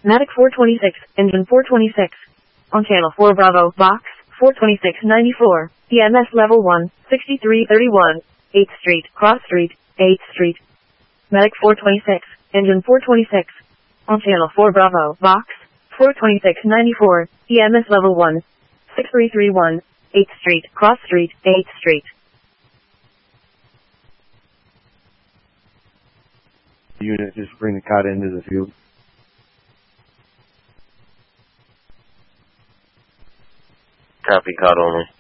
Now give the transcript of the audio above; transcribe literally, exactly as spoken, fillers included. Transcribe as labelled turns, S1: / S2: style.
S1: Medic four twenty-six, engine four twenty-six. On channel four Bravo, box, four twenty-six ninety-four, E M S level one, sixty-three thirty-one, eighth Street, Cross Street, eighth Street. Medic four twenty-six, engine four twenty-six. On channel four Bravo, box, four twenty-six ninety-four, E M S level one, six three three one, eighth Street, Cross Street, eighth Street.
S2: Unit, just bring the cot into the field.
S3: Copy, cot only.